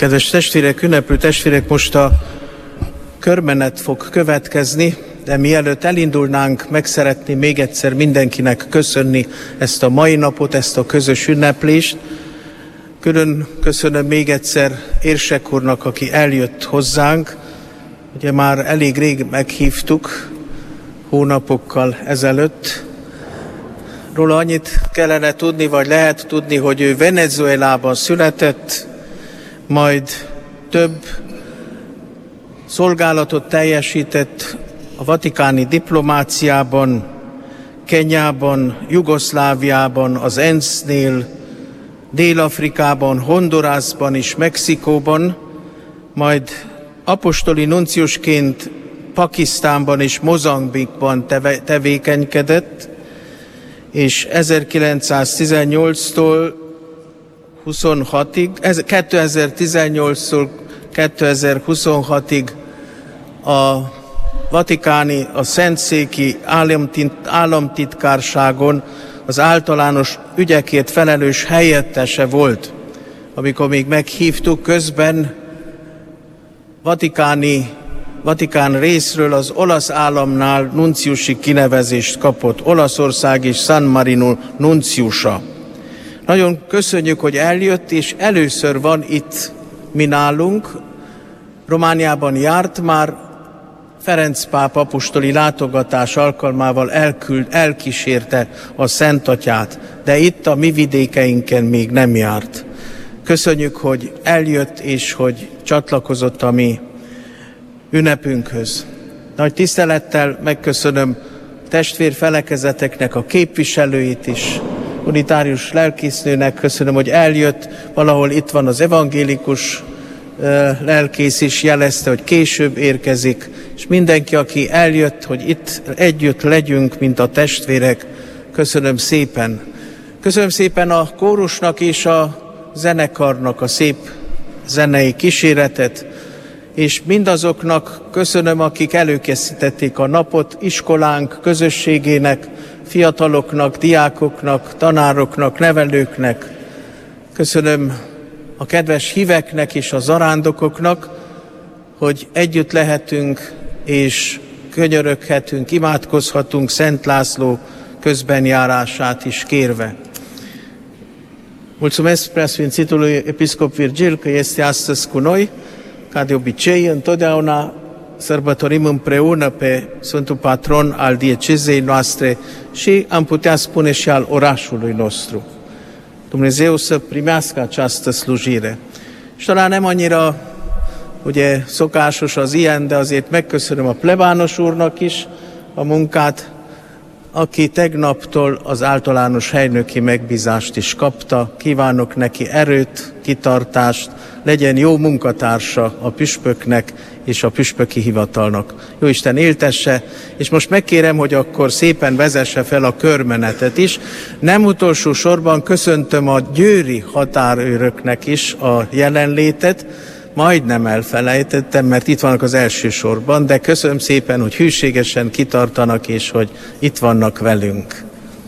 Kedves testvérek, ünneplő testvérek, most a körmenet fog következni, de mielőtt elindulnánk, meg szeretném még egyszer mindenkinek köszönni ezt a mai napot, ezt a közös ünneplést. Külön köszönöm még egyszer Érsek úrnak, aki eljött hozzánk. Ugye már elég rég meghívtuk, hónapokkal ezelőtt. Róla annyit kellene tudni, vagy lehet tudni, hogy ő Venezuelában született, majd több szolgálatot teljesített a vatikáni diplomáciában, Kenyában, Jugoszláviában, az ENSZ-nél, Dél-Afrikában, Hondurasban és Mexikóban, majd apostoli nunciusként Pakisztánban és Mozambikban tevékenykedett, és 1918-tól 2018-tól 2026-ig a vatikáni, a szentszéki államtitkárságon az általános ügyekért felelős helyettese volt. Amikor még meghívtuk, közben Vatikán részről az olasz államnál nunciusi kinevezést kapott, Olaszország és San Marino nunciusa. Nagyon köszönjük, hogy eljött, és először van itt mi nálunk. Romániában járt már, Ferenc pápa apostoli látogatás alkalmával elkísérte a Szent Atyát, de itt a mi vidékeinken még nem járt. Köszönjük, hogy eljött, és hogy csatlakozott a mi ünnepünkhöz. Nagy tisztelettel megköszönöm testvérfelekezeteknek a képviselőit is, unitárius lelkésznőnek köszönöm, hogy eljött, valahol itt van az evangélikus lelkész is jelezte, hogy később érkezik, és mindenki, aki eljött, hogy itt együtt legyünk, mint a testvérek, köszönöm szépen. Köszönöm szépen a kórusnak és a zenekarnak a szép zenei kíséretet, és mindazoknak köszönöm, akik előkészítették a napot, iskolánk közösségének, fiataloknak, diákoknak, tanároknak, nevelőknek. Köszönöm a kedves híveknek és a zarándokoknak, hogy együtt lehetünk és könyöröghetünk, imádkozhatunk Szent László közbenjárását is kérve. Mulțumesc preasfințitului episcop Virgil că este astăzi cu noi. Ca de obicei, întotdeauna sărbătorim împreună pe Sfântul Patron al diecezei noastre și am putea spune și al orașului nostru. Dumnezeu să primească această slujire. És talán nem annyira ugye szokásos az ilyen, de azért megköszönöm a plebános úrnak is a munkát, aki tegnaptól az általános helynöki megbízást is kapta. Kívánok neki erőt, kitartást, legyen jó munkatársa a püspöknek és a püspöki hivatalnak. Jóisten éltesse, és most megkérem, hogy akkor szépen vezesse fel a körmenetet is. Nem utolsó sorban köszöntöm a győri határőröknek is a jelenlétet, majdnem elfelejtettem, mert itt vannak az első sorban, de köszönöm szépen, hogy hűségesen kitartanak, és hogy itt vannak velünk.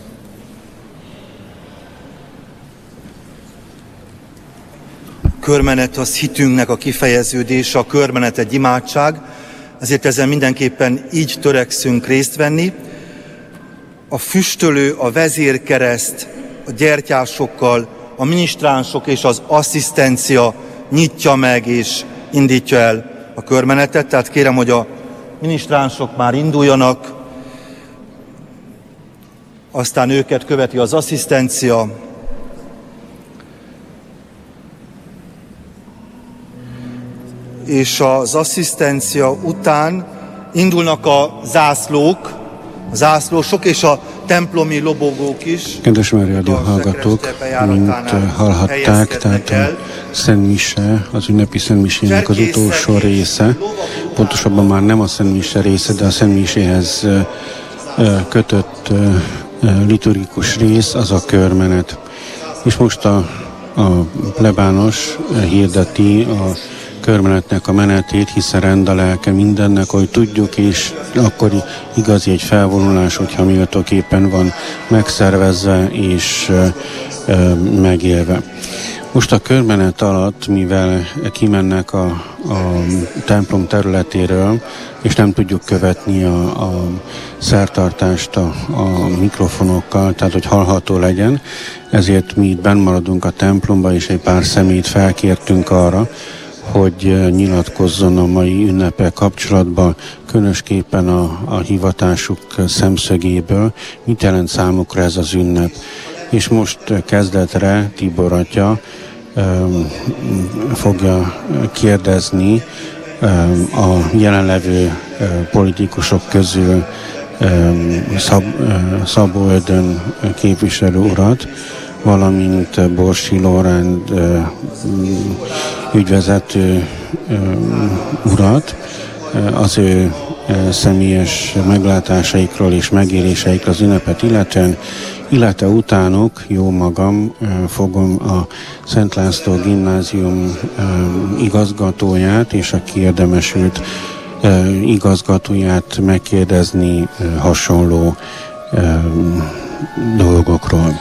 Körmenet az hitünknek a kifejeződése, a körmenet egy imádság, ezért ezen mindenképpen így törekszünk részt venni. A füstölő, a vezérkereszt, a gyertyásokkal, a minisztránsok és az asszisztencia nyitja meg és indítja el a körmenetet, tehát kérem, hogy a minisztránsok már induljanak, aztán őket követi az asszisztencia, és az asszisztencia után indulnak a zászlósok és a templomi lobogók is. Kedves Máriádió hallgatók, mint hallhatták, tehát a Szent Mise, az ünnepi Szent Misének az utolsó része, pontosabban már nem a Szent Mise része, de a Szent Miséhez kötött liturgikus rész, az a körmenet. És most a plebános hirdeti a körmenetnek a menetét, hiszen rend a lelke mindennek, ahogy tudjuk, és akkor igazi egy felvonulás, hogyha méltóképpen van megszervezve és megélve. Most a körmenet alatt, mivel kimennek a templom területéről, és nem tudjuk követni a szertartást a mikrofonokkal, tehát hogy hallható legyen, ezért mi itt benn maradunk a templomba, és egy pár személyt felkértünk arra, hogy nyilatkozzon a mai ünnepel kapcsolatban, különösképpen a hivatásuk szemszögéből, mit jelent számukra ez az ünnep. És most kezdetre Tibor atya fogja kérdezni a jelenlevő politikusok közül Szabó Ödön képviselő urat, valamint Borsi Lóránd ügyvezető urat, az ő személyes meglátásaikról és megéléseikről az ünnepet illetve utánuk, jó magam, fogom a Szent László Gimnázium igazgatóját és a kiérdemesült igazgatóját megkérdezni hasonló dolgokról.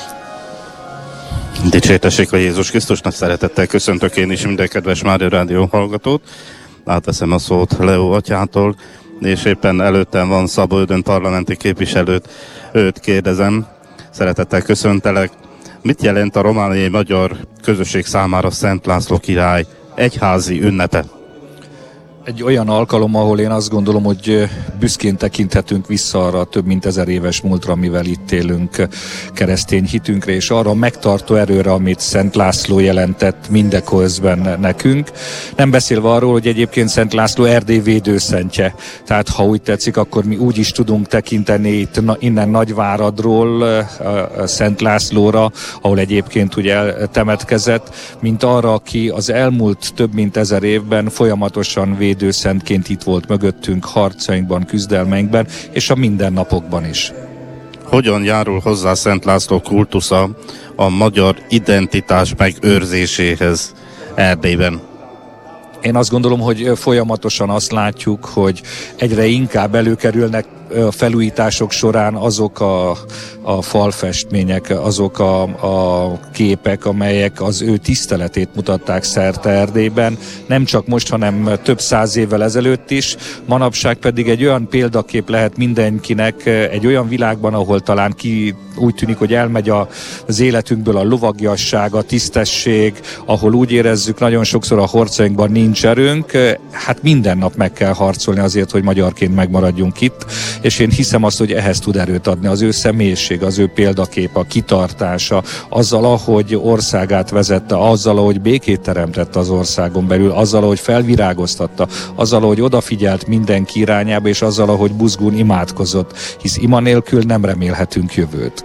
Dicsértessék a Jézus Krisztusnak, szeretettel köszöntök én is minden kedves Mária Rádió hallgatót. Átveszem a szót Leó atyától, és éppen előttem van Szabó Ödön parlamenti képviselőt, őt kérdezem. Szeretettel köszöntelek. Mit jelent a romániai magyar közösség számára Szent László király egyházi ünnepe? Egy olyan alkalom, ahol én azt gondolom, hogy büszkén tekinthetünk vissza arra több mint 1000 éves múltra, amivel itt élünk keresztény hitünkre, és arra a megtartó erőre, amit Szent László jelentett mindeközben nekünk. Nem beszélve arról, hogy egyébként Szent László Erdély védőszentje. Tehát ha úgy tetszik, akkor mi úgy is tudunk tekinteni itt innen Nagyváradról Szent Lászlóra, ahol egyébként ugye eltemetkezett, mint arra, aki az elmúlt több mint 1000 évben folyamatosan védőszentként itt volt mögöttünk, harcainkban, küzdelmeinkben, és a mindennapokban is. Hogyan járul hozzá Szent László kultusza a magyar identitás megőrzéséhez Erdélyben? Én azt gondolom, hogy folyamatosan azt látjuk, hogy egyre inkább előkerülnek a felújítások során azok a falfestmények, azok a képek, amelyek az ő tiszteletét mutatták szerte Erdélyben. Nem csak most, hanem több 100 évvel ezelőtt is. Manapság pedig egy olyan példakép lehet mindenkinek egy olyan világban, ahol talán úgy tűnik, hogy elmegy az életünkből a lovagiasság, a tisztesség, ahol úgy érezzük nagyon sokszor a harcainkban nincs erőnk. Hát minden nap meg kell harcolni azért, hogy magyarként megmaradjunk itt, és én hiszem azt, hogy ehhez tud erőt adni az ő személyiség, az ő példakép, a kitartása, azzal, ahogy országát vezette, azzal, ahogy békét teremtette az országon belül, azzal, ahogy felvirágoztatta, azzal, ahogy odafigyelt mindenki irányába, és azzal, ahogy buzgón imádkozott, hisz ima nélkül nem remélhetünk jövőt.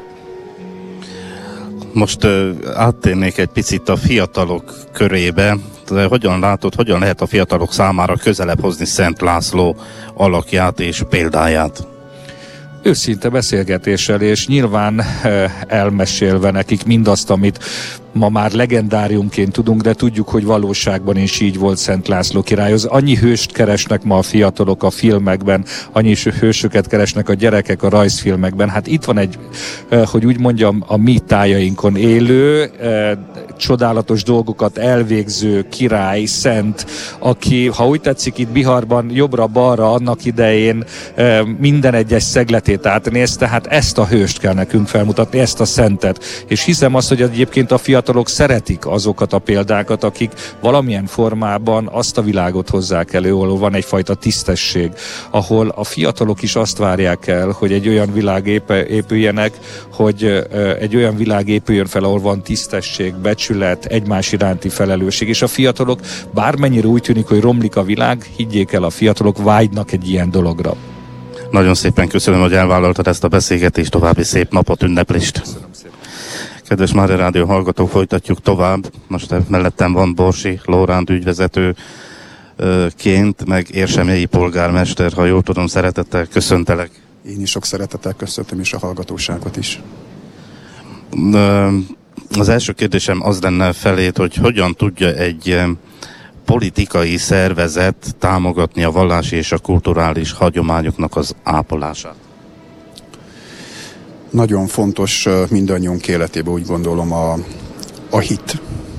Most áttérnék egy picit a fiatalok körébe. Hogyan látod, hogyan lehet a fiatalok számára közelebb hozni Szent László alakját és példáját? Őszinte beszélgetéssel, és nyilván elmesélve nekik mindazt, amit ma már legendáriumként tudunk, de tudjuk, hogy valóságban is így volt Szent László királyhoz. Annyi hőst keresnek ma a fiatalok a filmekben, annyi hősöket keresnek a gyerekek a rajzfilmekben. Hát itt van egy, hogy úgy mondjam, a mi tájainkon élő, csodálatos dolgokat elvégző király, szent, aki, ha úgy tetszik, itt Biharban jobbra-balra annak idején minden egyes szegletét átnézte, hát ezt a hőst kell nekünk felmutatni, ezt a szentet. És hiszem azt, hogy egyébként a fiatalok szeretik azokat a példákat, akik valamilyen formában azt a világot hozzák elő, ahol van egyfajta tisztesség, ahol a fiatalok is azt várják el, hogy egy olyan világ épüljenek, hogy egy olyan világ épüljön fel, ahol van tisztesség, becsület, egymás iránti felelősség, és a fiatalok, bármennyire úgy tűnik, hogy romlik a világ, higgyék el, a fiatalok vágynak egy ilyen dologra. Nagyon szépen köszönöm, hogy elvállaltad ezt a beszélgetést, további szép napot, ünneplést. Köszönöm szépen. Kedves Mária Rádió hallgatók, folytatjuk tovább. Most mellettem van Borsi Lóránd ügyvezetőként, meg Érsemélyi polgármester, ha jól tudom, szeretettel köszöntelek. Én is sok szeretettel köszöntöm, és a hallgatóságot is. Az első kérdésem az lenne felét, hogy hogyan tudja egy politikai szervezet támogatni a vallási és a kulturális hagyományoknak az ápolását? Nagyon fontos mindannyiunk életében, úgy gondolom, a hit.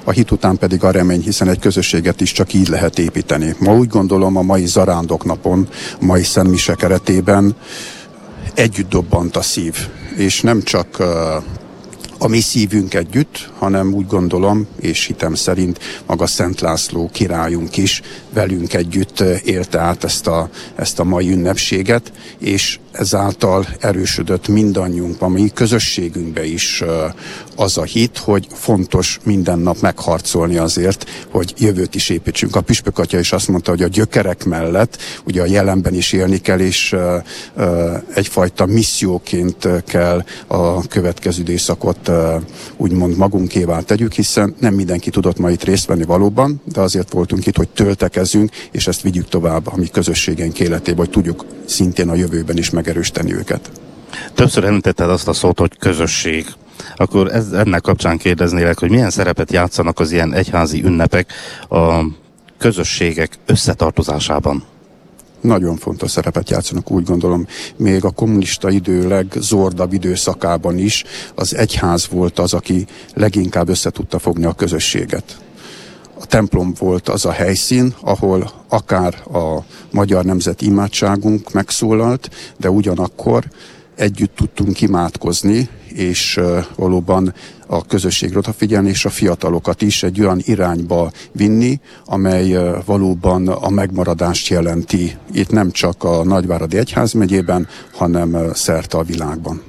a hit után pedig a remény, hiszen egy közösséget is csak így lehet építeni. Ma úgy gondolom, a mai zarándoknapon, a mai szentmise keretében együtt dobbant a szív, és nem csak a mi szívünk együtt, hanem úgy gondolom, és hitem szerint maga Szent László királyunk is velünk együtt élte át ezt a mai ünnepséget, és ezáltal erősödött mindannyiunkban, mi közösségünkben is az a hit, hogy fontos minden nap megharcolni azért, hogy jövőt is építsünk. A püspök atya is azt mondta, hogy a gyökerek mellett ugye a jelenben is élni kell, és egyfajta misszióként kell a következő időszakot úgymond magunkévá tegyük, hiszen nem mindenki tudott ma itt részt venni valóban, de azért voltunk itt, hogy töltekezzünk, és ezt vigyük tovább a mi közösségeink életébe, hogy tudjuk szintén a jövőben is megerősíteni őket. Többször említetted azt a szót, hogy közösség. Akkor ennek kapcsán kérdeznélek, hogy milyen szerepet játszanak az ilyen egyházi ünnepek a közösségek összetartozásában? Nagyon fontos szerepet játszanak, úgy gondolom, még a kommunista idő legzordabb időszakában is az egyház volt az, aki leginkább össze tudta fogni a közösséget. A templom volt az a helyszín, ahol akár a magyar nemzeti imádságunk megszólalt, de ugyanakkor együtt tudtunk imádkozni, és valóban a közösségre odafigyelni, és a fiatalokat is egy olyan irányba vinni, amely valóban a megmaradást jelenti. Itt nem csak a Nagyváradi Egyházmegyében, hanem szerte a világban.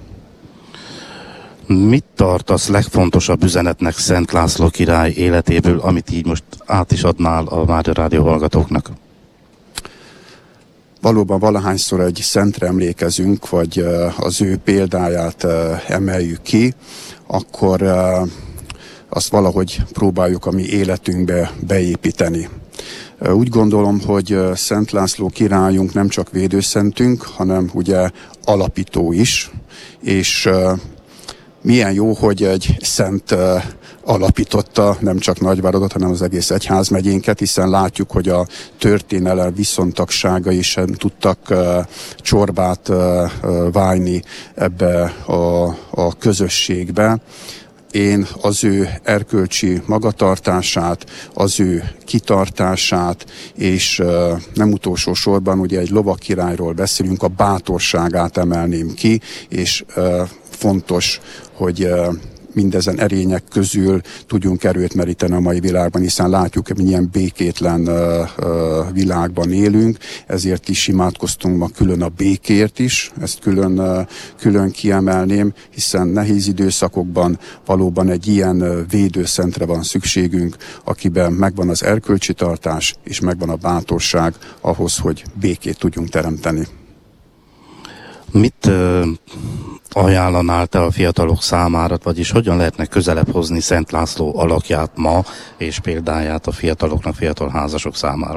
Mit tartasz legfontosabb üzenetnek Szent László király életéből, amit így most át is adnál a Mária Rádió hallgatóknak? Valóban valahányszor egy szentre emlékezünk, vagy az ő példáját emeljük ki, akkor azt valahogy próbáljuk a mi életünkbe beépíteni. Úgy gondolom, hogy Szent László királyunk nem csak védőszentünk, hanem ugye alapító is, és milyen jó, hogy egy szent alapította nem csak Nagyváradot, hanem az egész egyházmegyénket, hiszen látjuk, hogy a történelem viszontagságai sem tudtak csorbát válni ebbe a közösségbe. Én az ő erkölcsi magatartását, az ő kitartását, és nem utolsó sorban ugye egy lovakirályról beszélünk, a bátorságát emelném ki, és fontos, hogy mindezen erények közül tudjunk erőt meríteni a mai világban, hiszen látjuk, hogy milyen békétlen világban élünk, ezért is imádkoztunk ma külön a békért is, ezt külön kiemelném, hiszen nehéz időszakokban valóban egy ilyen védőszentre van szükségünk, akiben megvan az erkölcsi tartás, és megvan a bátorság ahhoz, hogy békét tudjunk teremteni. Mit ajánlanál te a fiatalok számára, vagyis hogyan lehetne közelebb hozni Szent László alakját ma, és példáját a fiataloknak, fiatal házasok számára?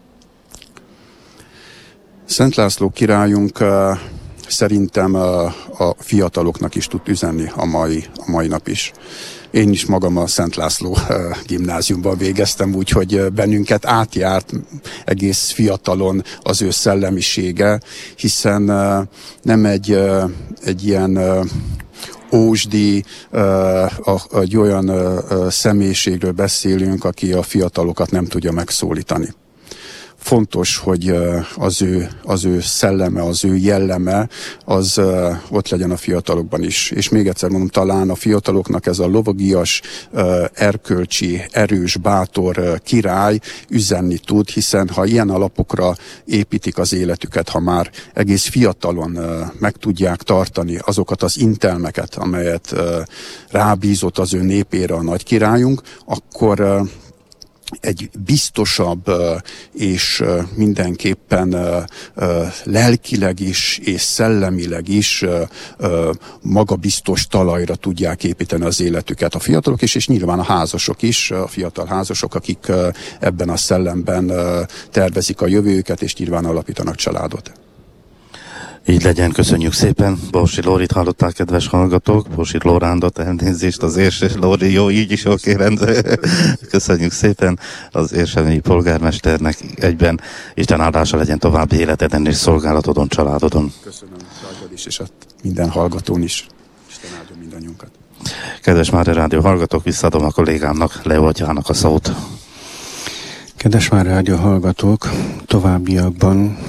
Szent László királyunk szerintem a fiataloknak is tud üzenni a mai nap is. Én is magam a Szent László gimnáziumban végeztem, úgyhogy bennünket átjárt egész fiatalon az ő szellemisége, hiszen nem egy ilyen ósdi, egy olyan személyiségről beszélünk, aki a fiatalokat nem tudja megszólítani. Fontos, hogy az ő szelleme, az ő jelleme, az ott legyen a fiatalokban is. És még egyszer mondom, talán a fiataloknak ez a lovagias, erkölcsi, erős, bátor király üzenni tud, hiszen ha ilyen alapokra építik az életüket, ha már egész fiatalon meg tudják tartani azokat az intelmeket, amelyet rábízott az ő népére a nagy királyunk, akkor egy biztosabb és mindenképpen lelkileg is és szellemileg is magabiztos talajra tudják építeni az életüket a fiatalok is, és nyilván a házasok is, a fiatal házasok, akik ebben a szellemben tervezik a jövőjüket, és nyilván alapítanak családot. Így legyen, köszönjük szépen. Borsi Lórit hallották, kedves hallgatók. Borsi Lórándot, elnézést, az Érse Lóri, jó, így is oké, rendben. Köszönjük szépen az érselmi polgármesternek egyben. Isten áldása legyen további életeden és szolgálatodon, családodon. Köszönöm rajtad is, és minden hallgatón is. Isten áldjon mindannyiunkat. Kedves Mária Rádió hallgatók, visszaadom a kollégámnak, Leo atyának a szót. Kedves Mária Rádió hallgatók, továbbiakban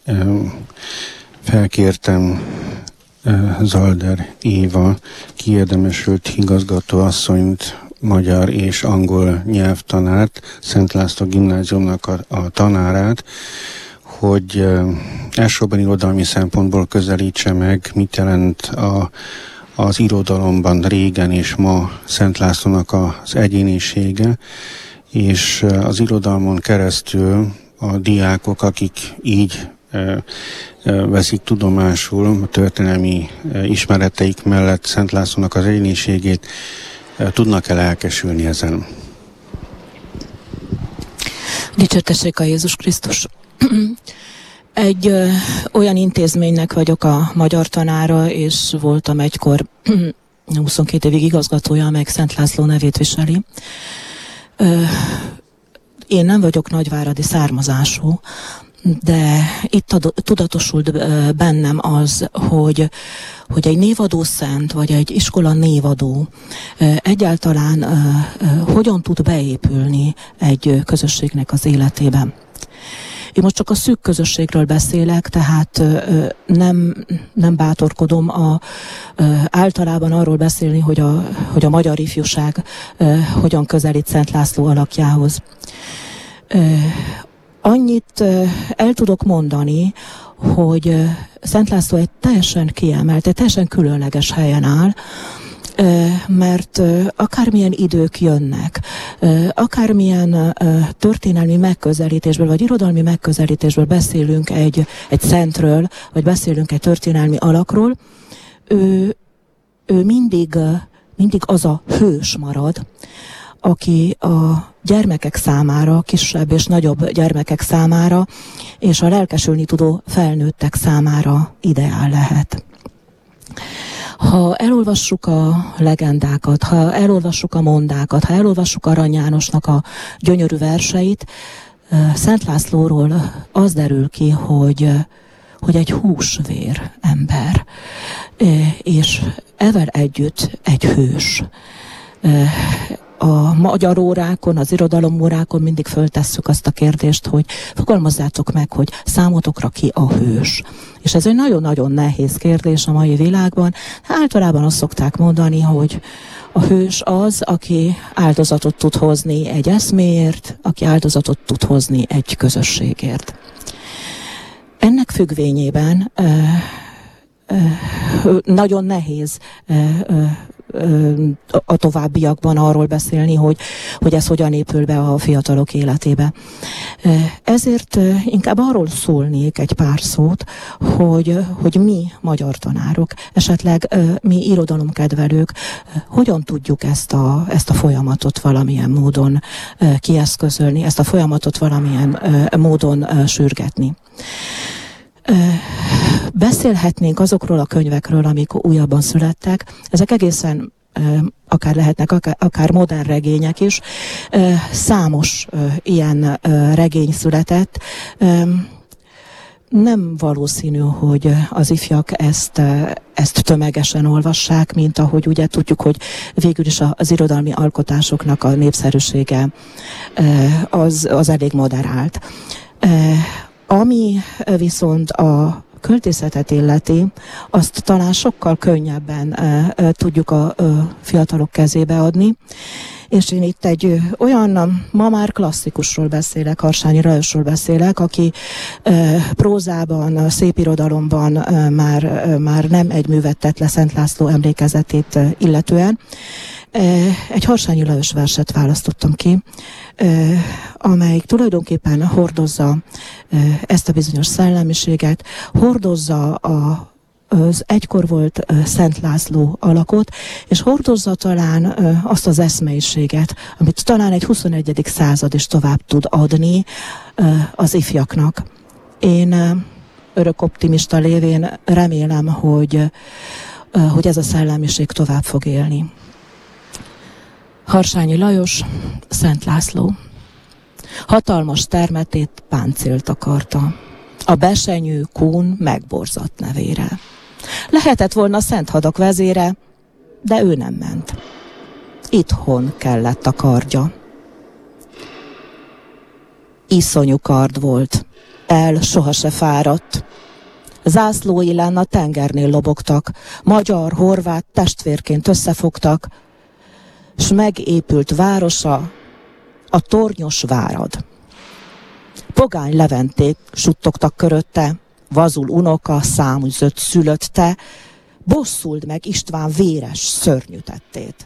felkértem Zalder Éva kiérdemesült igazgatóasszonyt, magyar és angol nyelvtanárt, Szent László Gimnáziumnak a tanárát, hogy elsősorban irodalmi szempontból közelítse meg, mit jelent az irodalomban régen és ma Szent Lászlónak az egyénisége, és az irodalmon keresztül a diákok, akik így veszik tudomásul a történelmi ismereteik mellett Szent Lászlónak az egyéniségét, tudnak-e lelkesülni ezen? Dicsértessék a Jézus Krisztus! Egy olyan intézménynek vagyok a magyar tanára, és voltam egykor 22 évig igazgatója, amelyik Szent László nevét viseli. Én nem vagyok nagyváradi származású, de itt tudatosult bennem az, hogy egy névadó szent, vagy egy iskola névadó egyáltalán hogyan tud beépülni egy közösségnek az életében. Én most csak a szűk közösségről beszélek, tehát nem bátorkodom általában arról beszélni, hogy a magyar ifjúság hogyan közelít Szent László alakjához. Annyit el tudok mondani, hogy Szent László egy teljesen kiemelt, egy teljesen különleges helyen áll, mert akármilyen idők jönnek, akármilyen történelmi megközelítésből, vagy irodalmi megközelítésből beszélünk egy szentről, vagy beszélünk egy történelmi alakról, ő mindig az a hős marad, aki a gyermekek számára, kisebb és nagyobb gyermekek számára, és a lelkesülni tudó felnőttek számára ideál lehet. Ha elolvassuk a legendákat, ha elolvassuk a mondákat, ha elolvassuk Arany Jánosnak a gyönyörű verseit, Szent Lászlóról az derül ki, hogy egy húsvér ember, és ezzel együtt egy hős. A magyar órákon, az irodalom órákon mindig föltesszük azt a kérdést, hogy fogalmazzátok meg, hogy számotokra ki a hős. És ez egy nagyon-nagyon nehéz kérdés a mai világban. Általában azt szokták mondani, hogy a hős az, aki áldozatot tud hozni egy eszméért, aki áldozatot tud hozni egy közösségért. Ennek függvényében nagyon nehéz a továbbiakban arról beszélni, hogy ez hogyan épül be a fiatalok életébe. Ezért inkább arról szólnék egy pár szót, hogy mi magyar tanárok, esetleg mi irodalomkedvelők hogyan tudjuk ezt a folyamatot valamilyen módon kieszközölni, ezt a folyamatot valamilyen módon sürgetni. Beszélhetnénk azokról a könyvekről, amik újabban születtek. Ezek egészen akár lehetnek, akár modern regények is. Számos ilyen regény született. Nem valószínű, hogy az ifjak ezt tömegesen olvassák, mint ahogy ugye tudjuk, hogy végül is az irodalmi alkotásoknak a népszerűsége az elég moderált. Ami viszont a költészetet illeti, azt talán sokkal könnyebben tudjuk a fiatalok kezébe adni, és én itt egy olyan, ma már klasszikusról beszélek, Harsányi Lajosról beszélek, aki prózában, szépirodalomban már nem egy művet tett le Szent László emlékezetét illetően. Egy Harsányi Lajos verset választottam ki, amelyik tulajdonképpen hordozza ezt a bizonyos szellemiséget, hordozza az egykor volt Szent László alakot, és hordozza talán azt az eszmeiséget, amit talán egy 21. század is tovább tud adni az ifjaknak. Én örök optimista lévén remélem, hogy ez a szellemiség tovább fog élni. Harsányi Lajos, Szent László. Hatalmas termetét páncélt akarta, a besenyő kún megborzadt nevére. Lehetett volna szent hadak vezére, de ő nem ment. Itthon kellett a kardja. Iszonyú kard volt. El soha se fáradt. Zászlóilán a tengernél lobogtak, magyar, horvát testvérként összefogtak, s megépült városa, a tornyos várad. Pogány leventék suttogtak körötte, vazul unoka, száműzött szülött te, bosszuld meg István véres, szörnyű tettét.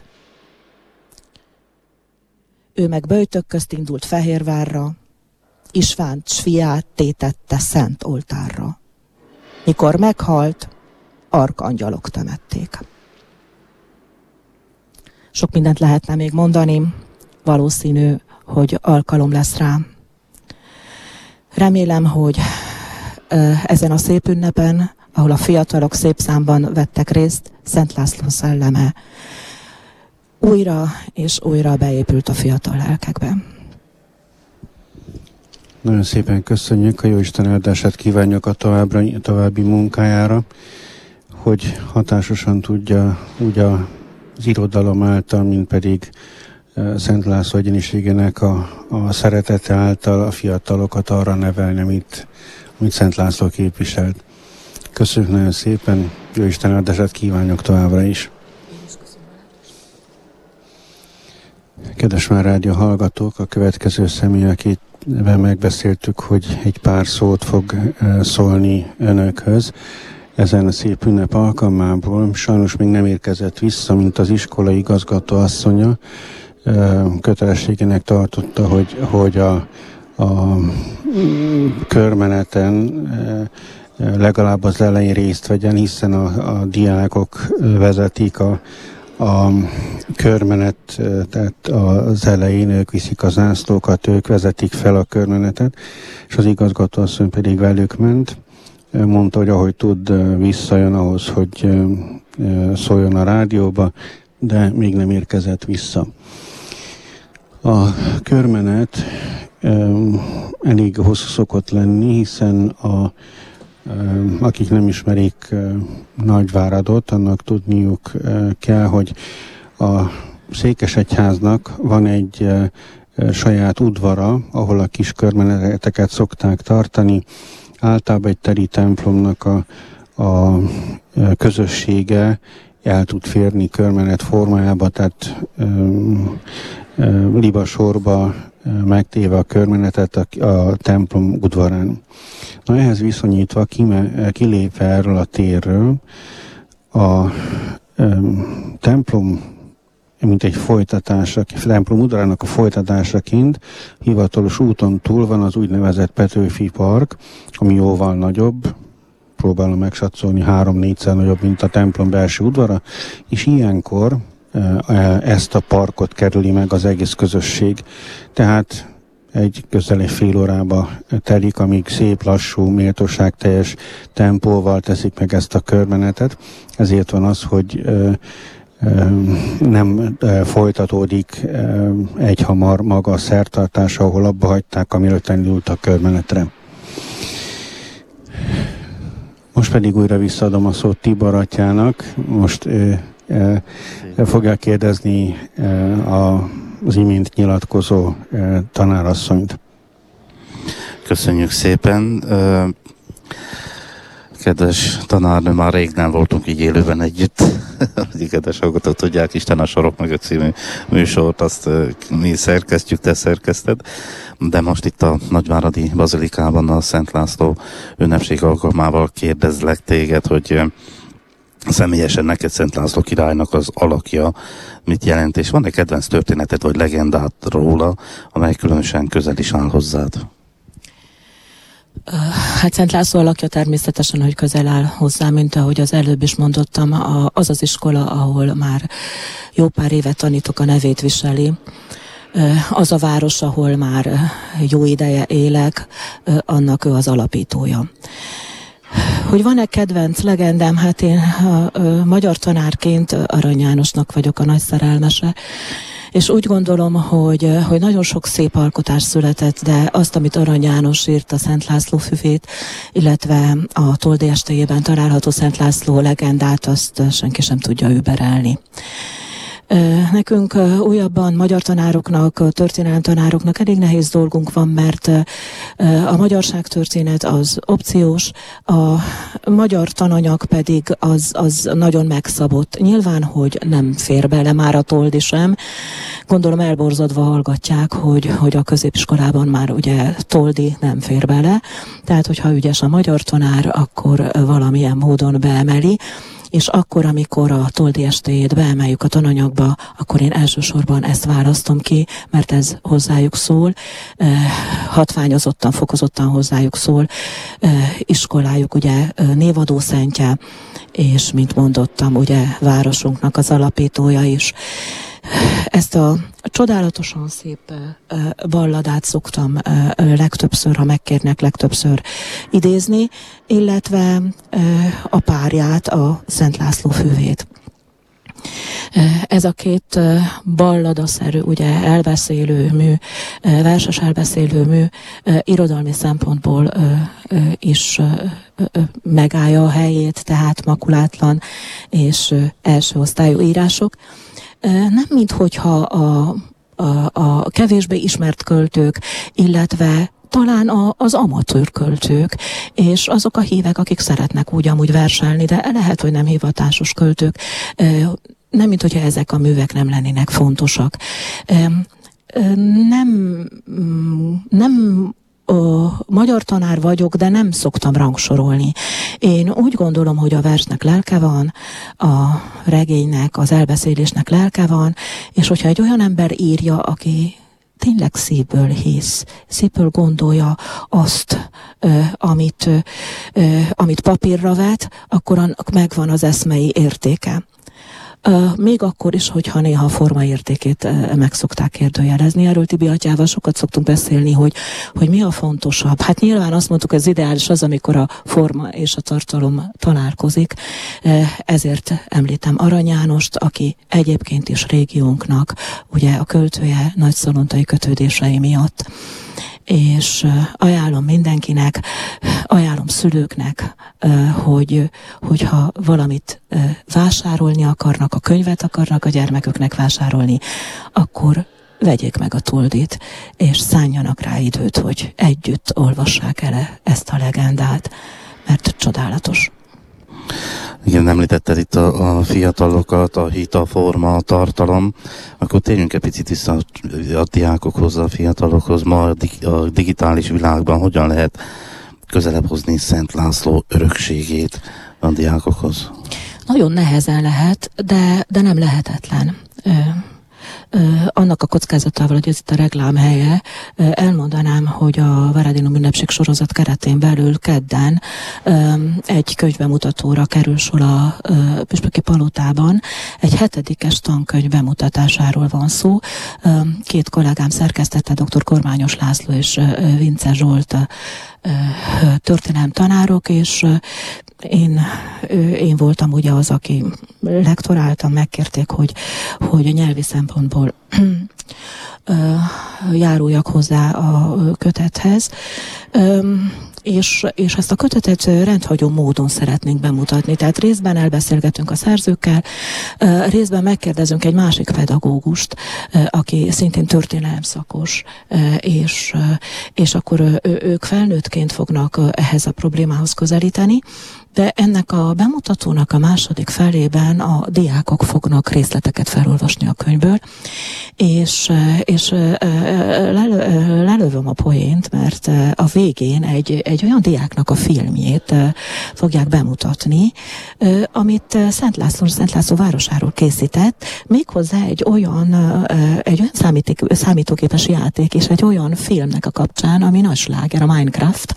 Ő meg Böjtök közt indult Fehérvárra, Istvánt s fiát tétette szent oltárra. Mikor meghalt, arkangyalok temették. Sok mindent lehetne még mondani, valószínű, hogy alkalom lesz rá. Remélem, hogy ezen a szép ünnepen, ahol a fiatalok szép számban vettek részt, Szent László szelleme újra és újra beépült a fiatal lelkekbe. Nagyon szépen köszönjük, a Jóisten áldását kívánjuk a további munkájára, hogy hatásosan tudja úgy az irodalom által, mint pedig Szent László egyéniségének a szeretete által a fiatalokat arra nevelni, amit Szent László képviselt. Köszönjük nagyon szépen, Jóisten áldását kívánjuk továbbra is. Kedves már rádió hallgatók, a következő személy, akitben megbeszéltük, hogy egy pár szót fog szólni önökhöz ezen a szép ünnep alkalmából. Sajnos még nem érkezett vissza, mint az iskola igazgató asszonya. Kötelességének tartotta, hogy a körmeneten legalább az elején részt vegyen, hiszen a diákok vezetik a körmenet, tehát az elején ők viszik a zászlókat, ők vezetik fel a körmenetet, és az igazgatóasszony pedig velük ment. Mondta, hogy ahogy tud, visszajön ahhoz, hogy szóljon a rádióba, de még nem érkezett vissza. A körmenet elég hosszú szokott lenni, hiszen akik nem ismerik Nagyváradot, annak tudniuk kell, hogy a Székesegyháznak van egy saját udvara, ahol a kis körmeneteket szokták tartani. Általában egy teri templomnak a közössége el tud férni körmenet formájába, tehát libasorba megtéve a körmenetet a templom udvarán. Na, ehhez viszonyítva kilépve erről a térről, a templom, mint egy folytatásra, templom udvarának a folytatásaként hivatalos úton túl van az úgynevezett Petőfi Park, ami jóval nagyobb, próbálom megsatszolni, 3-4-szer nagyobb, mint a templom belső udvara, és ilyenkor ezt a parkot kerüli meg az egész közösség. Tehát közel egy fél órába telik, amíg szép, lassú, méltóságteljes tempóval teszik meg ezt a körmenetet. Ezért van az, hogy nem folytatódik egyhamar maga a szertartás, ahol abba hagyták, amiről elindult a körmenetre. Most pedig újra visszaadom a szót Tibor atyának. Most fogja kérdezni az imént nyilatkozó tanárasszonyt. Köszönjük szépen. Kedves tanárnő, már rég nem voltunk így élőben együtt. Kedves hallgatók, tudják, Isten a sorok mögött című műsort, azt mi szerkesztjük, te szerkeszted. De most itt a Nagyváradi Bazilikában a Szent László ünnepség alkalmával kérdezlek téged, hogy személyesen neked Szent László királynak az alakja mit jelent, és van-e kedvenc történeted vagy legendát róla, amely különösen közel is áll hozzád? Hát Szent László alakja természetesen, hogy közel áll hozzá, mint ahogy az előbb is mondottam, az az iskola, ahol már jó pár éve tanítok, a nevét viseli. Az a város, ahol már jó ideje élek, annak ő az alapítója. Hogy van-e kedvenc legendám? Hát én magyar tanárként Arany Jánosnak vagyok a nagy szerelmese, És úgy gondolom, hogy nagyon sok szép alkotás született, de azt, amit Arany János írt a Szent László füvét, illetve a Toldi estéjében található Szent László legendát, azt senki sem tudja überelni. Nekünk újabban magyar tanároknak, történelemtanároknak elég nehéz dolgunk van, mert a magyarságtörténet az opciós, a magyar tananyag pedig az nagyon megszabott. Nyilván, hogy nem fér bele már a Toldi sem. Gondolom elborzadva hallgatják, hogy a középiskolában már ugye Toldi nem fér bele. Tehát, hogyha ügyes a magyar tanár, akkor valamilyen módon beemeli. És akkor, amikor a Toldi estéjét beemeljük a tananyagba, akkor én elsősorban ezt választom ki, mert ez hozzájuk szól, hatványozottan, fokozottan hozzájuk szól, iskolájuk ugye névadószentje, és mint mondottam, ugye városunknak az alapítója is. Ezt a csodálatosan szép balladát szoktam legtöbbször, ha megkérnek, legtöbbször idézni, illetve a párját, a Szent László füvét. Ez a két balladaszerű, ugye elbeszélő mű, verses elbeszélő mű irodalmi szempontból is megállja a helyét, tehát makulátlan és első osztályú írások. Nem minthogyha a kevésbé ismert költők, illetve talán az amatőr költők, és azok a hívek, akik szeretnek úgy amúgy verselni, de lehet, hogy nem hivatásos költők, nem minthogyha ezek a művek nem lennének fontosak. Nem magyar tanár vagyok, de nem szoktam rangsorolni. Én úgy gondolom, hogy a versnek lelke van, a regénynek, az elbeszélésnek lelke van, és hogyha egy olyan ember írja, aki tényleg szívből hisz, szívből gondolja azt, amit papírra vet, akkor annak megvan az eszmei értéke. Még akkor is, hogyha néha a forma értékét meg szokták kérdőjelezni. Erről Tibi atyával sokat szoktunk beszélni, hogy mi a fontosabb. Hát nyilván azt mondtuk, hogy az ideális az, amikor a forma és a tartalom találkozik. Ezért említem Arany Jánost, aki egyébként is régiónknak, ugye a költője nagyszalontai kötődései miatt. És ajánlom mindenkinek, ajánlom szülőknek, hogyha valamit vásárolni akarnak, a könyvet akarnak a gyermeküknek vásárolni, akkor vegyék meg a Toldit, és szánjanak rá időt, hogy együtt olvassák el ezt a legendát, mert csodálatos. Igen, említetted itt a fiatalokat, a hit, a forma, a tartalom, akkor térjünk egy picit vissza a diákokhoz, a fiatalokhoz. Ma a digitális világban hogyan lehet közelebb hozni Szent László örökségét a diákokhoz? Nagyon nehezen lehet, de nem lehetetlen. Annak a kockázatával, hogy ez itt a reklám helye, elmondanám, hogy a Varadinum ünnepség sorozat keretén belül kedden egy könyvbemutatóra kerül sor a Püspöki Palotában. Egy 7. tankönyv bemutatásáról van szó. Két kollégám szerkesztette, dr. Kormányos László és Vince Zsolt történelemtanárok, és én voltam ugye az, aki lektoráltam, megkérték, hogy nyelvi szempontból járuljak hozzá a kötethez. És ezt a kötetet rendhagyó módon szeretnénk bemutatni. Tehát részben elbeszélgetünk a szerzőkkel, részben megkérdezünk egy másik pedagógust, aki szintén történelemszakos, és akkor ők felnőttként fognak ehhez a problémához közelíteni, de ennek a bemutatónak a második felében a diákok fognak részleteket felolvasni a könyvből, és lelövöm a poént, mert a végén egy olyan diáknak a filmjét fogják bemutatni, amit Szent László városáról készített, méghozzá egy olyan számítógépes játék és egy olyan filmnek a kapcsán, ami nagy sláger, a Minecraft,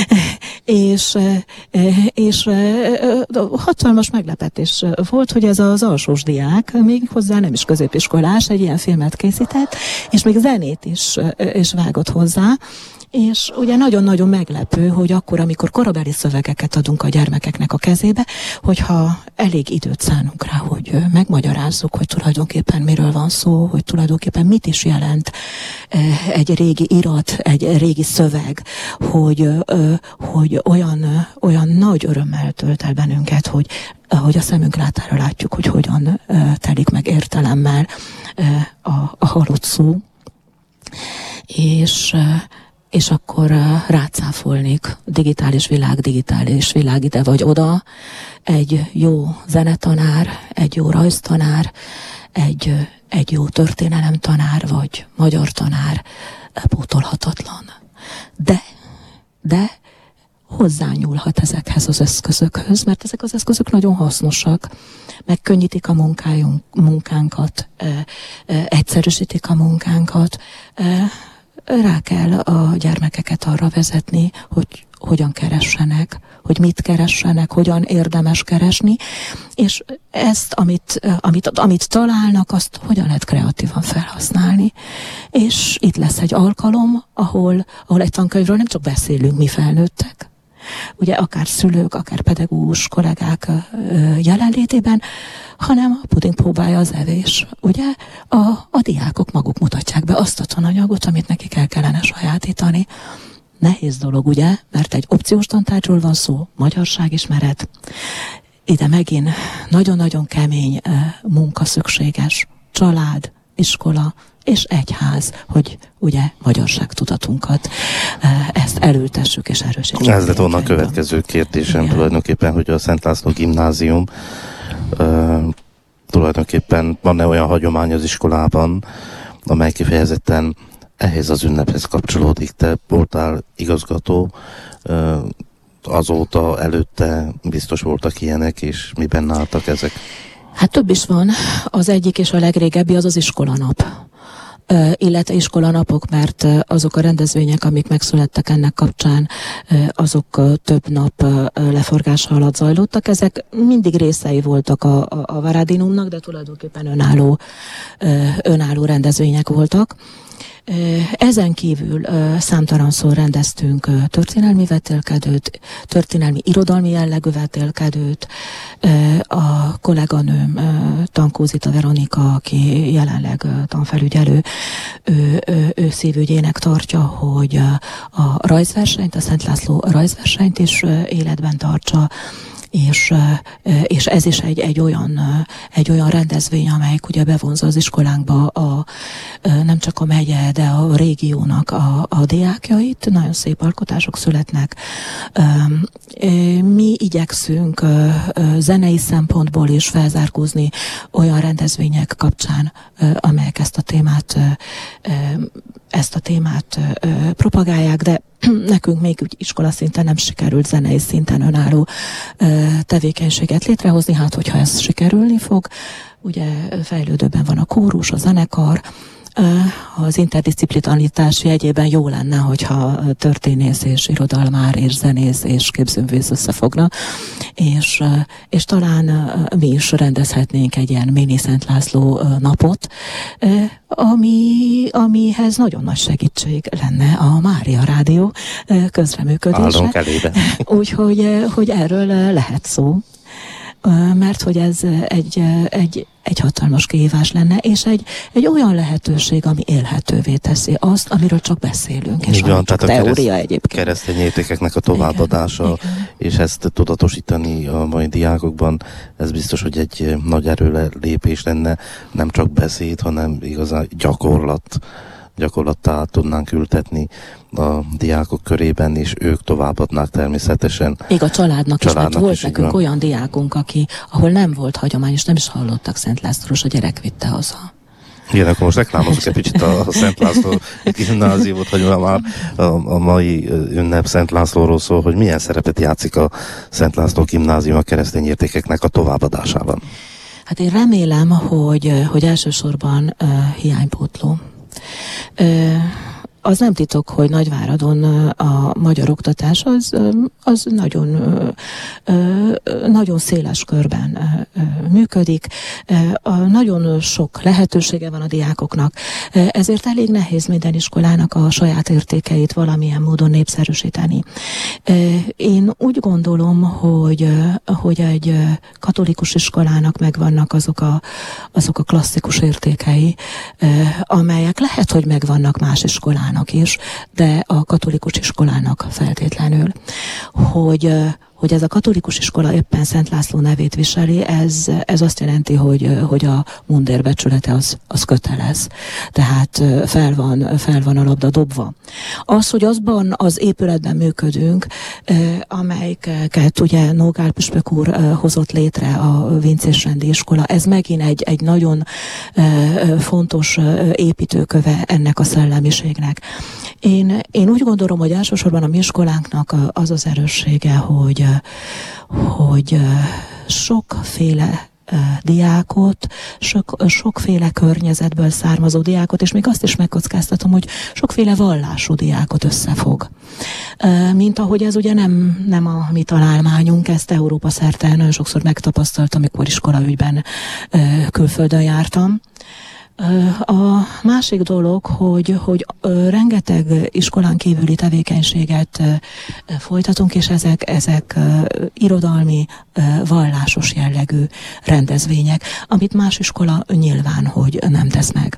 és hatalmas meglepetés volt, hogy ez az alsós diák, még hozzá nem is középiskolás, egy ilyen filmet készített, és még zenét is vágott hozzá, És ugye nagyon-nagyon meglepő, hogy akkor, amikor korabeli szövegeket adunk a gyermekeknek a kezébe, hogyha elég időt szánunk rá, hogy megmagyarázzuk, hogy tulajdonképpen miről van szó, hogy tulajdonképpen mit is jelent egy régi irat, egy régi szöveg, hogy olyan nagy örömmel tölt el bennünket, hogy a szemünk látára látjuk, hogy hogyan telik meg értelemmel a halott szó. És akkor rácáfolnék digitális világ ide vagy oda, egy jó zenetanár, egy jó rajztanár, egy jó történelemtanár vagy magyar tanár pótolhatatlan. De hozzányúlhat ezekhez az eszközökhöz, mert ezek az eszközök nagyon hasznosak, megkönnyítik a munkánkat, egyszerűsítik a munkánkat, rá kell a gyermekeket arra vezetni, hogy hogyan keressenek, hogy mit keressenek, hogyan érdemes keresni, és ezt, amit találnak, azt hogyan lehet kreatívan felhasználni. És itt lesz egy alkalom, ahol egy tankönyvről nem csak beszélünk mi felnőttek, ugye akár szülők, akár pedagógus kollégák jelenlétében, hanem a puding próbálja az evés. Ugye a diákok maguk mutatják be azt a tananyagot, amit nekik el kellene sajátítani. Nehéz dolog, ugye? Mert egy opciós tantárgyról van szó, magyarságismeret. Ide megint nagyon-nagyon kemény munka szükséges. Család, iskola és egyház, hogy ugye magyarságtudatunkat ezt elültessük és erősítsük. Ez lett volna a következő kérdésem tulajdonképpen, hogy a Szent László Gimnázium tulajdonképpen van-e olyan hagyomány az iskolában, amely kifejezetten ehhez az ünnephez kapcsolódik. Te voltál igazgató, azóta, előtte biztos voltak ilyenek, és miben álltak ezek? Hát több is van. Az egyik és a legrégebbi az iskolanap. Illetve iskolanapok, mert azok a rendezvények, amik megszülettek ennek kapcsán, azok több nap leforgása alatt zajlottak. Ezek mindig részei voltak a Varadinumnak, de tulajdonképpen önálló rendezvények voltak. Ezen kívül számtalanszor rendeztünk történelmi vetélkedőt, történelmi irodalmi jellegű vetélkedőt. A kolléganőm Tankózita Veronika, aki jelenleg tanfelügyelő, ő szívügyének tartja, hogy a rajzversenyt, a Szent László rajzversenyt is életben tartsa, és ez is egy olyan rendezvény, amelyik ugye bevonza az iskolánkba nem csak a megye, de a régiónak a diákjait. Nagyon szép alkotások születnek. Mi igyekszünk zenei szempontból is felzárkózni olyan rendezvények kapcsán, amelyek ezt a témát propagálják, de nekünk még úgy iskola szinten nem sikerült zenei szinten önálló tevékenységet létrehozni, hát hogyha ez sikerülni fog, ugye fejlődőben van a kórus, a zenekar, az interdisziplinaritás jegyében jó lenne, hogyha történész és irodalmár és zenész és képzőművész összefogna, és talán mi is rendezhetnénk egy ilyen mini Szent László napot, amihez nagyon nagy segítség lenne a Mária Rádió közreműködése. Állunk elébe. Úgyhogy erről lehet szó. Mert hogy ez egy hatalmas kihívás lenne, és egy olyan lehetőség, ami élhetővé teszi azt, amiről csak beszélünk, és van, csak teória egyébként. Keresztény értékeknek a továbbadása, igen. És ezt tudatosítani a mai diákokban, ez biztos, hogy egy nagy erőlépés lenne, nem csak beszéd, hanem igazán gyakorlattá tudnánk ültetni a diákok körében, és ők továbbadnák természetesen. Még a családnak is, mert volt is nekünk olyan diákunk, ahol nem volt hagyomány, és nem is hallottak Szent Lászlóról, a gyerek vitte haza. Igen, akkor most reklámozunk egy kicsit a Szent László Gimnáziumot, hogy már a mai ünnep Szent Lászlóról szól, hogy milyen szerepet játszik a Szent László Gimnázium a keresztény értékeknek a továbbadásában. Hát én remélem, hogy elsősorban hiánypótló. az nem titok, hogy Nagyváradon a magyar oktatás az nagyon széles körben működik. Nagyon sok lehetősége van a diákoknak, ezért elég nehéz minden iskolának a saját értékeit valamilyen módon népszerűsíteni. Én úgy gondolom, hogy egy katolikus iskolának megvannak azok a klasszikus értékei, amelyek lehet, hogy megvannak más iskolának is, de a katolikus iskolának feltétlenül. Hogy ez a katolikus iskola éppen Szent László nevét viseli, ez azt jelenti, hogy a mundérbecsülete az kötelez. Tehát fel van a labda dobva. Az, hogy azban az épületben működünk, amelyiket ugye Nógál püspök úr hozott létre, a Vincés Rendi Iskola, ez megint egy nagyon fontos építőköve ennek a szellemiségnek. Én úgy gondolom, hogy elsősorban a mi iskolánknak az az erőssége, hogy sokféle diákot, sokféle környezetből származó diákot, és még azt is megkockáztatom, hogy sokféle vallású diákot összefog. Mint ahogy ez ugye nem a mi találmányunk, ezt Európa szerte nagyon sokszor megtapasztaltam, amikor iskolaügyben külföldön jártam. A másik dolog, hogy rengeteg iskolán kívüli tevékenységet folytatunk, és ezek irodalmi, vallásos jellegű rendezvények, amit más iskola nyilván, hogy nem tesz meg.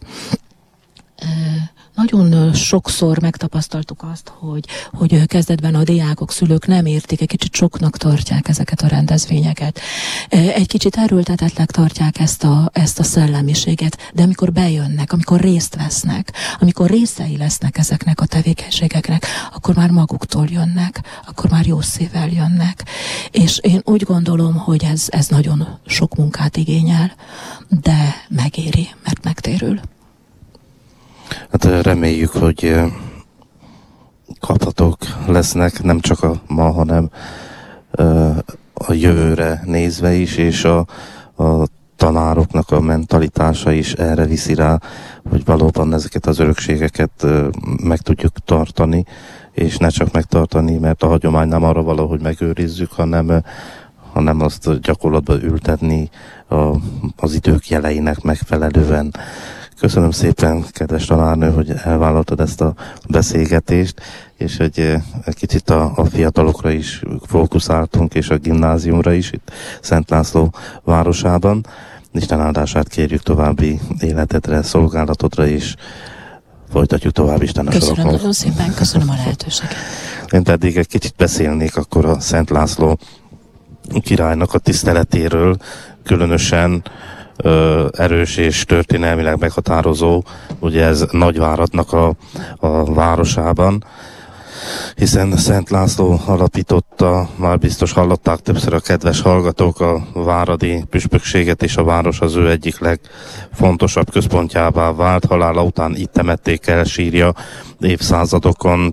Nagyon sokszor megtapasztaltuk azt, hogy kezdetben a diákok, szülők nem értik, egy kicsit soknak tartják ezeket a rendezvényeket. Egy kicsit erőltetetnek tartják ezt a szellemiséget, de amikor bejönnek, amikor részt vesznek, amikor részei lesznek ezeknek a tevékenységeknek, akkor már maguktól jönnek, akkor már jó szívvel jönnek. És én úgy gondolom, hogy ez nagyon sok munkát igényel, de megéri, mert megtérül. Hát reméljük, hogy kaphatók lesznek nem csak a ma, hanem a jövőre nézve is, és a tanároknak a mentalitása is erre viszi rá, hogy valóban ezeket az örökségeket meg tudjuk tartani, és ne csak megtartani, mert a hagyomány nem arra való, hogy megőrizzük, hanem azt gyakorlatban ültetni az idők jeleinek megfelelően. Köszönöm szépen, kedves tanárnő, hogy elvállaltad ezt a beszélgetést, és egy kicsit a fiatalokra is fókuszáltunk, és a gimnáziumra is, itt Szent László városában. Isten áldását kérjük további életedre, szolgálatodra is. Folytatjuk tovább, Isten a sorokon. Köszönöm nagyon szépen, köszönöm a lehetőséget. Én pedig egy kicsit beszélnék akkor a Szent László királynak a tiszteletéről, különösen erős és történelmileg meghatározó, ugye ez Nagyváradnak a városában, hiszen Szent László alapította, már biztos hallották többször a kedves hallgatók, a váradi püspökséget, és a város az ő egyik legfontosabb központjává vált. Halála után itt temették el, sírja évszázadokon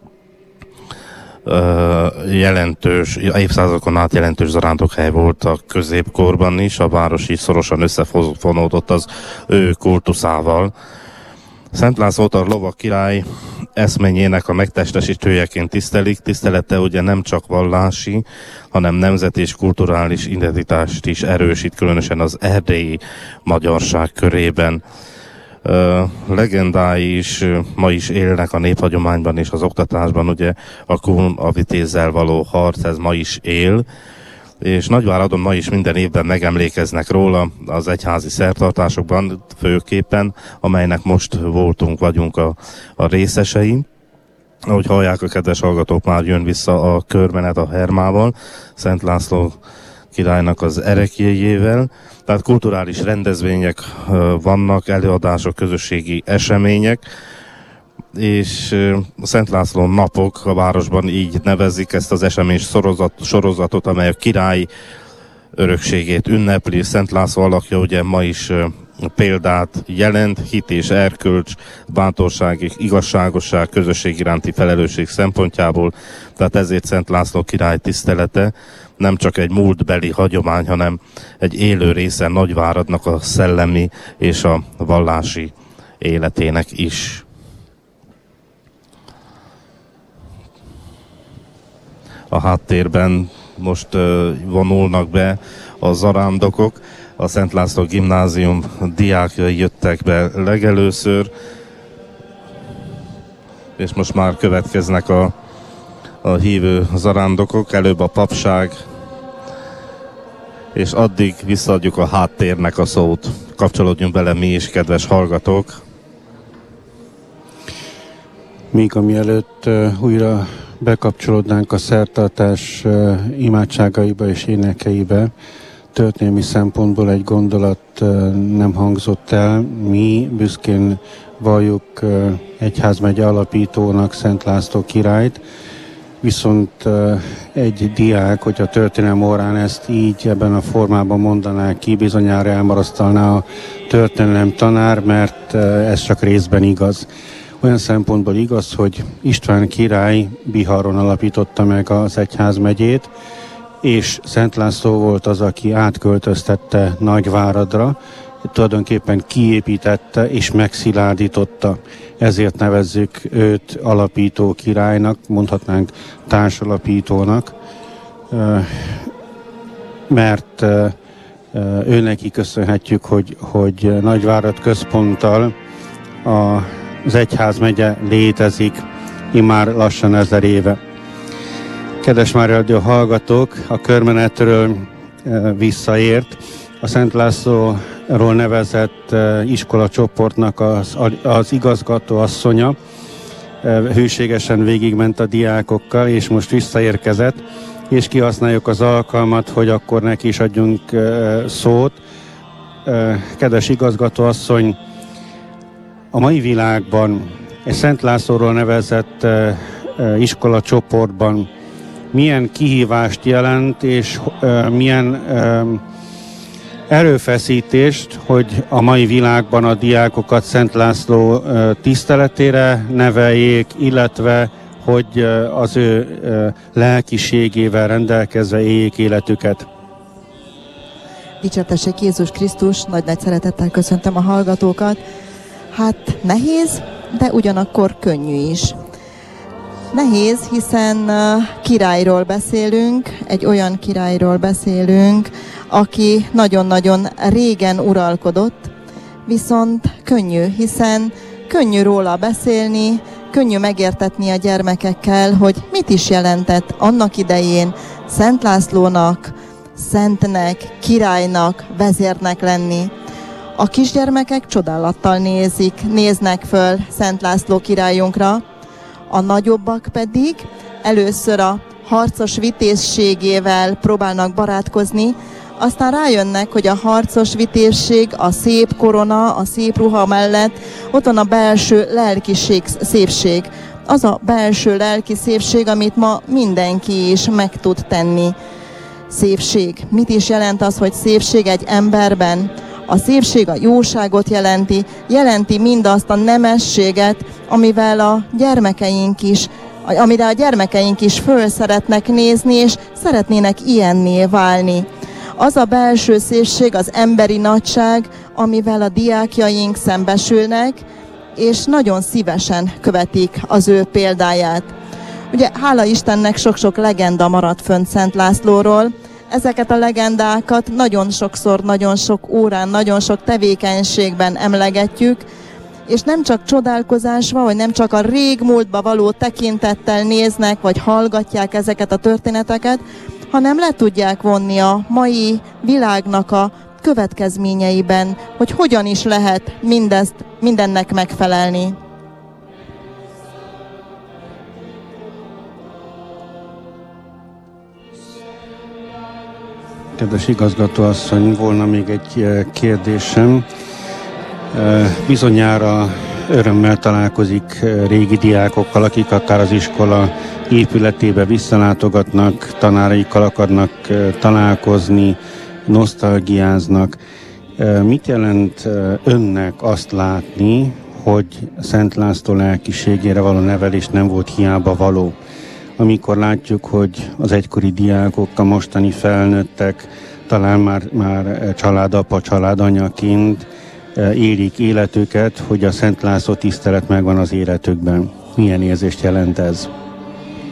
évszázadokon át jelentős zarándokhely volt a középkorban is, a város is szorosan összefonódott az ő kultuszával. Szent Lászlót a lovak király eszményének a megtestesítőjeként tisztelik. Tisztelete ugye nem csak vallási, hanem nemzeti és kulturális identitást is erősít, különösen az erdélyi magyarság körében. Legendái is ma is élnek a néphagyományban és az oktatásban, ugye a kun a vitézzel való harc, ez ma is él, és Nagyváradon ma is minden évben megemlékeznek róla az egyházi szertartásokban főképpen, amelynek most vagyunk a részesei. Ahogy hallják a kedves hallgatók, már jön vissza a körmenet a Hermával, Szent László királynak az ereklyéjével. Tehát kulturális rendezvények vannak, előadások, közösségi események, és a Szent László napok a városban így nevezik ezt az esemény sorozatot, amely a király örökségét ünnepli. Szent László alakja ugye ma is példát jelent, hit és erkölcs, bátorság, igazságosság, közösség iránti felelősség szempontjából. Tehát ezért Szent László király tisztelete nem csak egy múltbeli hagyomány, hanem egy élő része Nagyváradnak a szellemi és a vallási életének is. a háttérben most vonulnak be a zarándokok. A Szent László Gimnázium diákjai jöttek be legelőször, és most már következnek a hívő zarándokok, előbb a papság, és addig visszaadjuk a háttérnek a szót. Kapcsolódjunk bele mi is, kedves hallgatók. Még amielőtt újra bekapcsolódnánk a szertartás imádságaiba és énekeibe, történelmi szempontból egy gondolat nem hangzott el. Mi büszkén valljuk egyházmegye alapítónak Szent László királyt, viszont egy diák, hogy a történelem órán ezt így ebben a formában mondaná ki, bizonyára elmarasztalná a történelem tanár, mert ez csak részben igaz. Olyan szempontból igaz, hogy István király Biharon alapította meg az egyházmegyét, és Szent László volt az, aki átköltöztette Nagyváradra, tulajdonképpen kiépítette és megszilárdította. Ezért nevezzük őt alapító királynak, mondhatnánk társalapítónak, mert ő neki köszönhetjük, hogy Nagyvárad központtal az egyházmegye létezik immár lassan 1000 éve. Kedves Mária hallgatók, a körmenetről visszaért. A Szent Lászlóról nevezett iskolacsoportnak az igazgató asszonya hűségesen végigment a diákokkal, és most visszaérkezett, és kihasználjuk az alkalmat, hogy akkor neki is adjunk szót. Kedves igazgató asszony, a mai világban egy Szent Lászlóról nevezett iskolacsoportban milyen kihívást jelent, és milyen erőfeszítést, hogy a mai világban a diákokat Szent László tiszteletére neveljék, illetve hogy az ő lelkiségével rendelkezve éljék életüket. Dicsértessék Jézus Krisztus, nagy szeretettel köszöntöm a hallgatókat. Hát nehéz, de ugyanakkor könnyű is. Nehéz, hiszen királyról beszélünk, egy olyan királyról beszélünk, aki nagyon-nagyon régen uralkodott, viszont könnyű, hiszen könnyű róla beszélni, könnyű megértetni a gyermekekkel, hogy mit is jelentett annak idején Szent Lászlónak, szentnek, királynak, vezérnek lenni. A kisgyermekek csodálattal néznek föl Szent László királyunkra, a nagyobbak pedig először a harcos vitézségével próbálnak barátkozni, aztán rájönnek, hogy a harcos vitézség, a szép korona, a szép ruha mellett ott van a belső lelkiség, szépség. Az a belső lelki szépség, amit ma mindenki is meg tud tenni. Szépség. Mit is jelent az, hogy szépség egy emberben? A szépség a jóságot jelenti mindazt a nemességet, amire a gyermekeink is föl szeretnek nézni, és szeretnének ilyenné válni. Az a belső szépség, az emberi nagyság, amivel a diákjaink szembesülnek, és nagyon szívesen követik az ő példáját. Ugye hála Istennek sok-sok legenda maradt fönt Szent Lászlóról. Ezeket a legendákat nagyon sokszor, nagyon sok órán, nagyon sok tevékenységben emlegetjük, és nem csak csodálkozásva, vagy nem csak a régmúltba való tekintettel néznek, vagy hallgatják ezeket a történeteket, hanem le tudják vonni a mai világnak a következményeiben, hogy hogyan is lehet mindennek megfelelni. Kedves igazgatóasszony, volna még egy kérdésem. Bizonyára örömmel találkozik régi diákokkal, akik akár az iskola épületébe visszalátogatnak, tanáraikkal akarnak találkozni, nosztalgiáznak. Mit jelent önnek azt látni, hogy Szent László lelkiségére való nevelés nem volt hiába való? Amikor látjuk, hogy az egykori diákok, a mostani felnőttek talán már családapa, családanyaként élik életüket, hogy a Szent László tisztelet megvan az életükben. Milyen érzést jelent ez?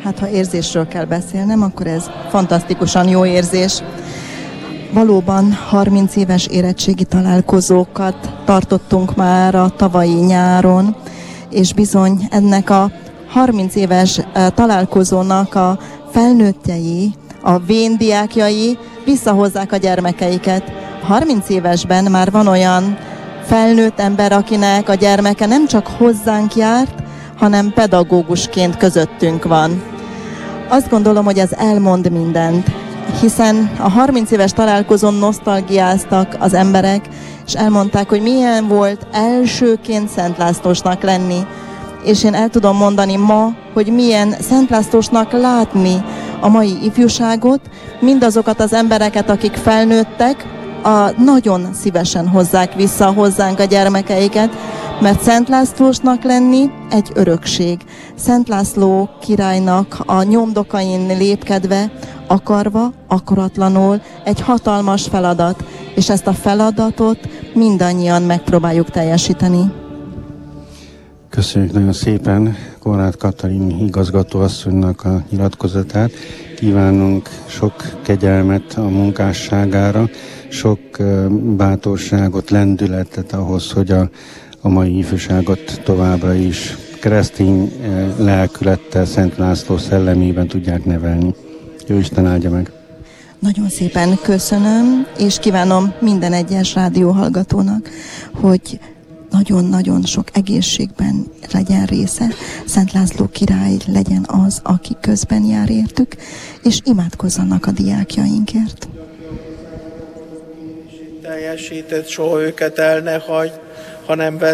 Hát ha érzésről kell beszélnem, akkor ez fantasztikusan jó érzés. Valóban 30 éves érettségi találkozókat tartottunk már a tavalyi nyáron, és bizony ennek a 30 éves találkozónak a felnőttjei, a véndiákjai visszahozzák a gyermekeiket. 30 évesben már van olyan felnőtt ember, akinek a gyermeke nem csak hozzánk járt, hanem pedagógusként közöttünk van. Azt gondolom, hogy ez elmond mindent, hiszen a 30 éves találkozón nosztalgiáztak az emberek, és elmondták, hogy milyen volt elsőként Szent Lászlósnak lenni. És én el tudom mondani ma, hogy milyen Szent Lászlósnak látni a mai ifjúságot, mindazokat az embereket, akik felnőttek, nagyon szívesen hozzák vissza hozzánk a gyermekeiket, mert Szent Lászlósnak lenni egy örökség. Szent László királynak a nyomdokain lépkedve, akarva, akaratlanul egy hatalmas feladat, és ezt a feladatot mindannyian megpróbáljuk teljesíteni. Köszönjük nagyon szépen Konrád Katalin igazgatóasszonynak a nyilatkozatát. Kívánunk sok kegyelmet a munkásságára, sok bátorságot, lendületet ahhoz, hogy a mai ifjúságot továbbra is keresztény lelkülettel, Szent László szellemében tudják nevelni. Jó Isten áldja meg! Nagyon szépen köszönöm, és kívánom minden egyes rádióhallgatónak, hogy nagyon-nagyon sok egészségben legyen része, Szent László király legyen az, aki közben jár értük, és imádkozzanak a diákjainkért. Teljesített, soha őket el ne hagyd, hanem